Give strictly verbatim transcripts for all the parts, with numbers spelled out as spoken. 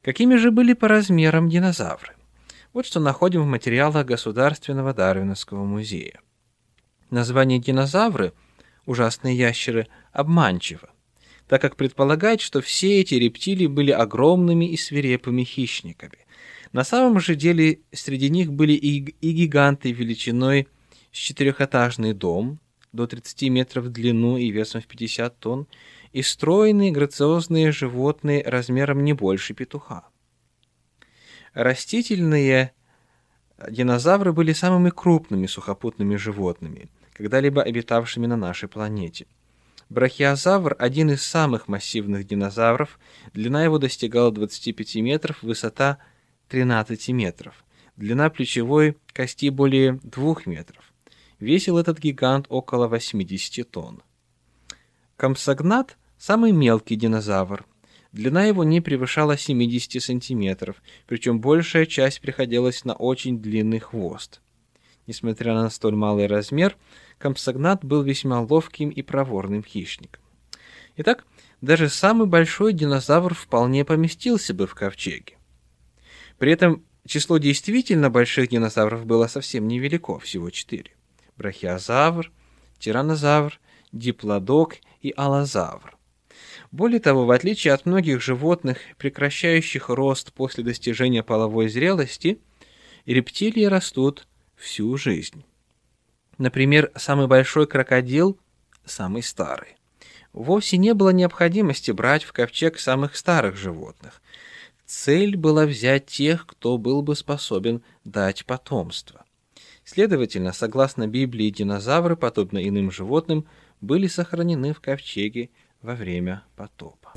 Какими же были по размерам динозавры? Вот что находим в материалах Государственного Дарвиновского музея. Название динозавры, ужасные ящеры, обманчиво, так как предполагает, что все эти рептилии были огромными и свирепыми хищниками. На самом же деле среди них были и, и гиганты величиной с четырехэтажный дом до тридцати метров в длину и весом в пятьдесят тонн, и стройные грациозные животные размером не больше петуха. Растительные динозавры были самыми крупными сухопутными животными, когда-либо обитавшими на нашей планете. Брахиозавр – один из самых массивных динозавров, длина его достигала двадцати пяти метров, высота тринадцати метров, длина плечевой кости более двух метров. Весил этот гигант около восьмидесяти тонн. Компсогнат – самый мелкий динозавр. Длина его не превышала семидесяти сантиметров, причем большая часть приходилась на очень длинный хвост. Несмотря на столь малый размер, компсогнат был весьма ловким и проворным хищником. Итак, даже самый большой динозавр вполне поместился бы в ковчеге. При этом число действительно больших динозавров было совсем невелико, всего четыре. Брахиозавр, тираннозавр, диплодок и аллозавр. Более того, в отличие от многих животных, прекращающих рост после достижения половой зрелости, рептилии растут всю жизнь. Например, самый большой крокодил – самый старый. Вовсе не было необходимости брать в ковчег самых старых животных. Цель была взять тех, кто был бы способен дать потомство. Следовательно, согласно Библии, динозавры, подобно иным животным, были сохранены в ковчеге во время потопа.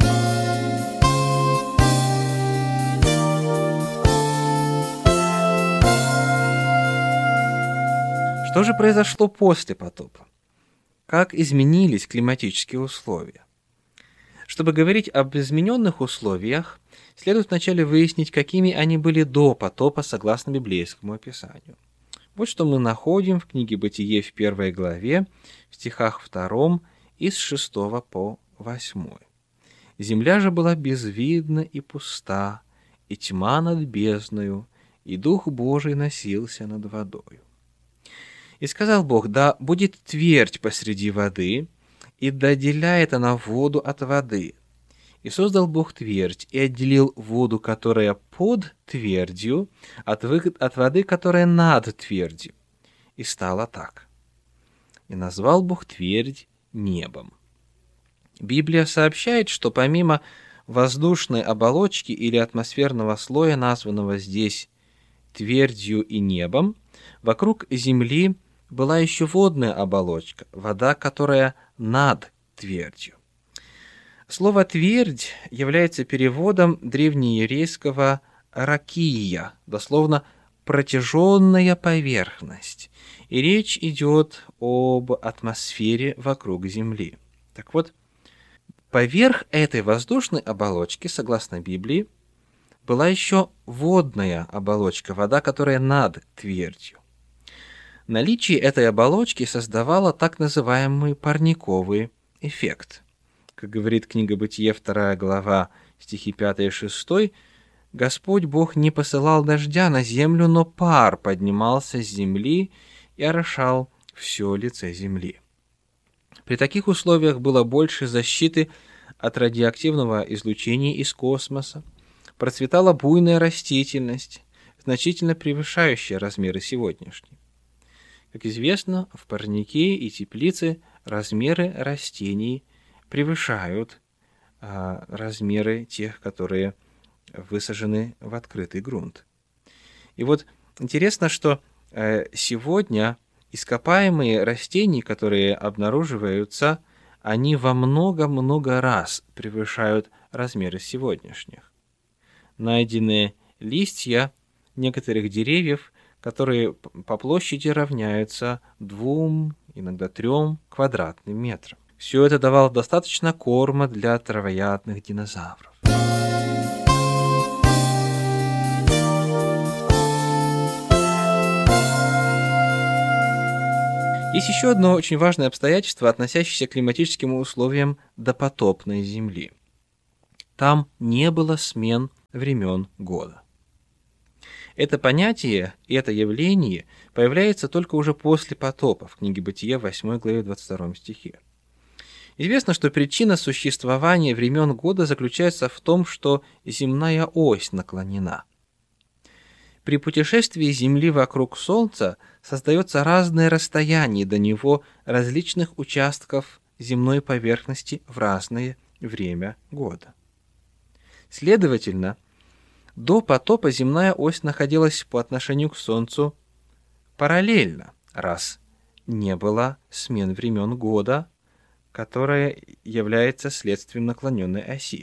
Что же произошло после потопа? Как изменились климатические условия? Чтобы говорить об измененных условиях, следует вначале выяснить, какими они были до потопа, согласно библейскому описанию. Вот что мы находим в книге «Бытие» в первой главе, в стихах втором и с шестого по восьмой. «Земля же была безвидна и пуста, и тьма над бездною, и Дух Божий носился над водою. И сказал Бог: да будет твердь посреди воды, и да отделяет она воду от воды. И создал Бог твердь, и отделил воду, которая под твердью, от, вы... от воды, которая над твердью. И стало так. И назвал Бог твердь небом». Библия сообщает, что помимо воздушной оболочки или атмосферного слоя, названного здесь твердью и небом, вокруг Земли была еще водная оболочка, вода, которая над твердью. Слово «твердь» является переводом древнееврейского «ракия», дословно «протяженная поверхность», и речь идет об атмосфере вокруг Земли. Так вот, поверх этой воздушной оболочки, согласно Библии, была еще водная оболочка, вода, которая над твердью. Наличие этой оболочки создавало так называемый парниковый эффект. Как говорит книга «Бытие», вторая глава, стихи пятый и шестой, «Господь Бог не посылал дождя на землю, но пар поднимался с земли и орошал все лице земли». При таких условиях было больше защиты от радиоактивного излучения из космоса, процветала буйная растительность, значительно превышающая размеры сегодняшней. Как известно, в парнике и теплице размеры растений превышают а, размеры тех, которые высажены в открытый грунт. И вот интересно, что э, сегодня ископаемые растения, которые обнаруживаются, они во много-много раз превышают размеры сегодняшних. Найдены листья некоторых деревьев, которые по площади равняются двум, иногда трем квадратным метрам. Все это давало достаточно корма для травоядных динозавров. Есть еще одно очень важное обстоятельство, относящееся к климатическим условиям допотопной Земли. Там не было смен времен года. Это понятие и это явление появляется только уже после потопа в книге Бытия в восьмой главе двадцать втором стихе. Известно, что причина существования времен года заключается в том, что земная ось наклонена. При путешествии Земли вокруг Солнца создается разное расстояние до него различных участков земной поверхности в разное время года. Следовательно, до потопа земная ось находилась по отношению к Солнцу параллельно, раз не было смен времен года, которая является следствием наклоненной оси.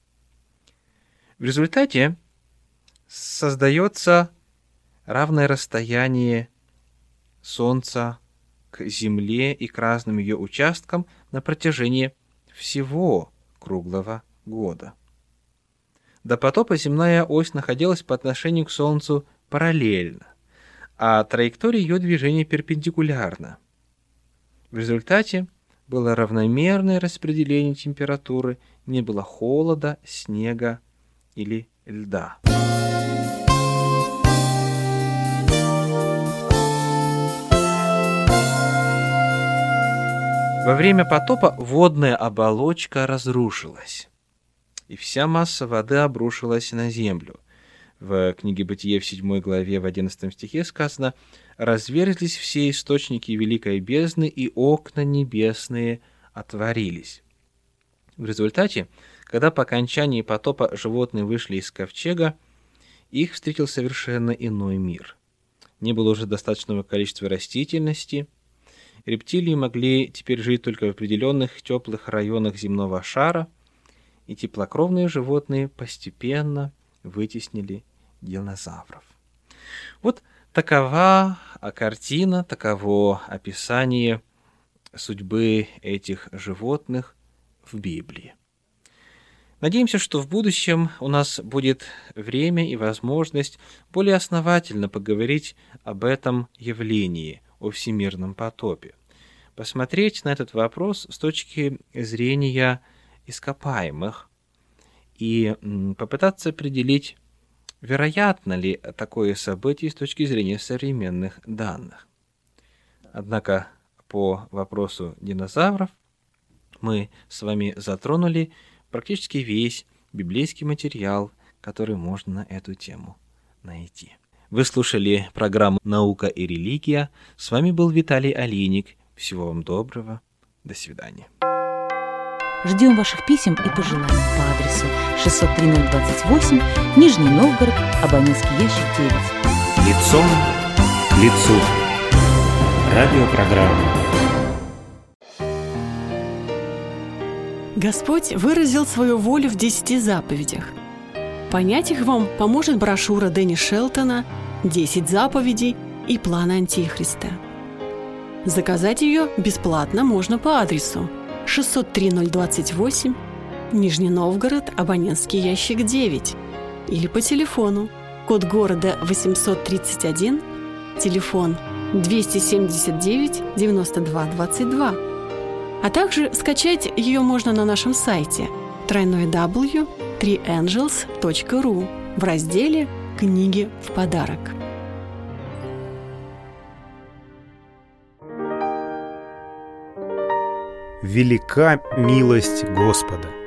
В результате создается равное расстояние Солнца к Земле и к разным ее участкам на протяжении всего круглого года. До потопа земная ось находилась по отношению к Солнцу параллельно, а траектория ее движения перпендикулярна. В результате было равномерное распределение температуры, не было холода, снега или льда. Во время потопа водная оболочка разрушилась, и вся масса воды обрушилась на землю. В книге Бытие в седьмой главе в одиннадцатом стихе сказано: «Разверзлись все источники великой бездны, и окна небесные отворились». В результате, когда по окончании потопа животные вышли из ковчега, их встретил совершенно иной мир. Не было уже достаточного количества растительности. Рептилии могли теперь жить только в определенных теплых районах земного шара, и теплокровные животные постепенно вытеснили динозавров. Вот такова картина, таково описание судьбы этих животных в Библии. Надеемся, что в будущем у нас будет время и возможность более основательно поговорить об этом явлении, о всемирном потопе, посмотреть на этот вопрос с точки зрения ископаемых и попытаться определить, вероятно ли такое событие с точки зрения современных данных. Однако по вопросу динозавров мы с вами затронули практически весь библейский материал, который можно на эту тему найти. Вы слушали программу «Наука и религия». С вами был Виталий Алиник. Всего вам доброго. До свидания. Ждем ваших писем и пожеланий по адресу шестьсот три ноль двадцать восемь, Нижний Новгород, абонентский ящик девять. Лицом к лицу. Радиопрограмма. Господь выразил свою волю в десяти заповедях. Понять их вам поможет брошюра Дэнни Шелтона «Десять заповедей и план Антихриста». Заказать ее бесплатно можно по адресу шестьсот три ноль двадцать восемь, Нижний Новгород, абонентский ящик девять, или по телефону, код города восемьсот тридцать один, телефон двести семьдесят девять девяносто два двадцать два. А также скачать ее можно на нашем сайте дабл ю дабл ю дабл ю точка три энджелс точка ру в разделе «Книги в подарок». Велика милость Господа.